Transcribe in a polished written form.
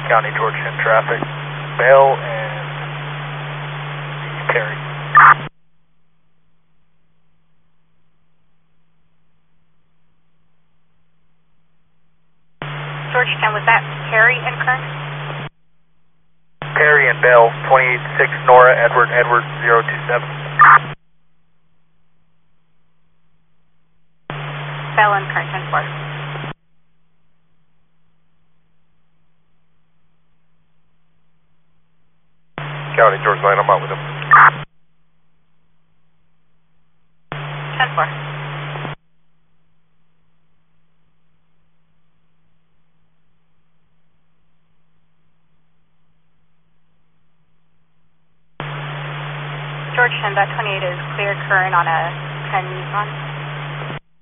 County, Georgetown traffic. Bell and Perry. Georgetown, was that Perry and Kern? Perry and Bell, 286 Nora, Edward, 027. Bell and Kern, 10-4. County, George 9, I'm out with him. 10-4. Georgetown, that 28 is clear current on a 10 Nissan.